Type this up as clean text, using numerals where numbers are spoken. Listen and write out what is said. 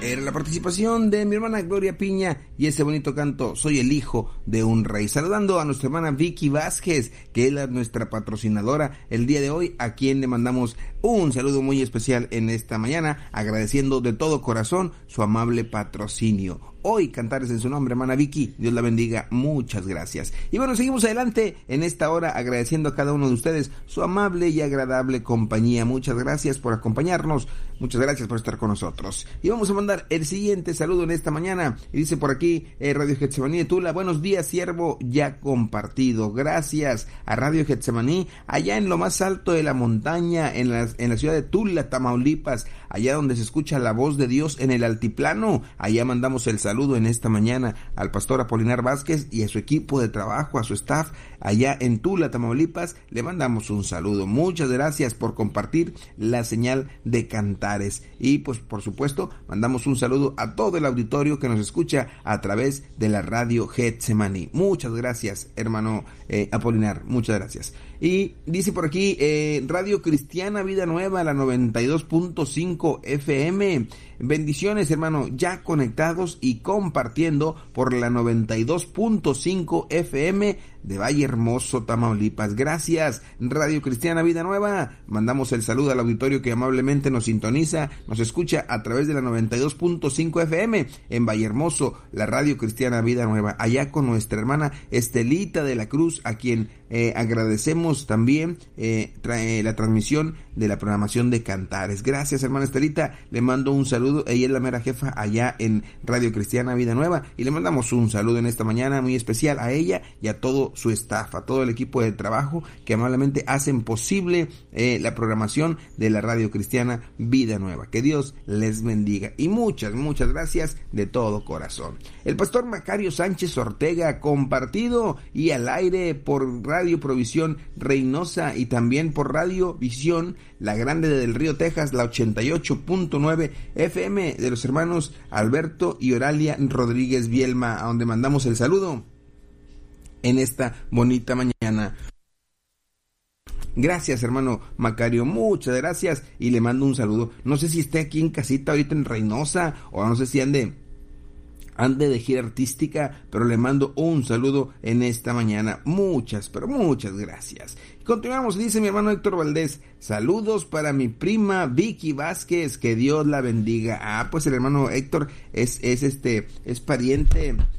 Era la participación de mi hermana Gloria Piña y ese bonito canto, Soy el hijo de un rey. Saludando a nuestra hermana Vicky Vázquez, que es nuestra patrocinadora el día de hoy, a quien le mandamos un saludo muy especial en esta mañana, agradeciendo de todo corazón su amable patrocinio. Hoy Cantares en su nombre, hermana Vicky, Dios la bendiga, muchas gracias. Y bueno, seguimos adelante en esta hora agradeciendo a cada uno de ustedes su amable y agradable compañía. Muchas gracias por acompañarnos, muchas gracias por estar con nosotros. Y vamos a mandar el siguiente saludo en esta mañana, y dice por aquí Radio Getsemaní de Tula: buenos días, siervo ya compartido. Gracias a Radio Getsemaní, allá en lo más alto de la montaña, en la ciudad de Tula, Tamaulipas, allá donde se escucha la voz de Dios en el altiplano. Allá mandamos el saludo en esta mañana al pastor Apolinar Vázquez y a su equipo de trabajo, a su staff allá en Tula, Tamaulipas. Le mandamos un saludo. Muchas gracias por compartir la señal de Cantares. Y pues por supuesto mandamos un saludo a todo el auditorio que nos escucha a través de la Radio Getsemaní. Muchas gracias, hermano Apolinar, muchas gracias. Y dice por aquí Radio Cristiana Vida Nueva, la 92.5 FM. Bendiciones, hermano, ya conectados y compartiendo por la 92.5 FM de Valle Hermoso, Tamaulipas. Gracias, Radio Cristiana Vida Nueva. Mandamos el saludo al auditorio que amablemente nos sintoniza, nos escucha a través de la 92.5 FM en Valle Hermoso, la Radio Cristiana Vida Nueva, allá con nuestra hermana Estelita de la Cruz, a quien agradecemos también la transmisión de la programación de Cantares. Gracias, hermana Estelita, le mando un saludo. Ella es la mera jefa allá en Radio Cristiana Vida Nueva y le mandamos un saludo en esta mañana muy especial a ella y a todo su staff, a todo el equipo de trabajo que amablemente hacen posible la programación de la Radio Cristiana Vida Nueva. Que Dios les bendiga y muchas gracias de todo corazón. El pastor Macario Sánchez Ortega, compartido y al aire por Radio Provisión Reynosa y también por Radio Visión La Grande del Río, Texas, la 88.9 FM de los hermanos Alberto y Oralia Rodríguez Bielma, a donde mandamos el saludo en esta bonita mañana. Gracias, hermano Macario, muchas gracias y le mando un saludo. No sé si esté aquí en casita ahorita en Reynosa o no sé si ande de gira artística, pero le mando un saludo en esta mañana. Muchas gracias. Continuamos, dice mi hermano Héctor Valdés: saludos para mi prima Vicky Vázquez, que Dios la bendiga. Pues el hermano Héctor es pariente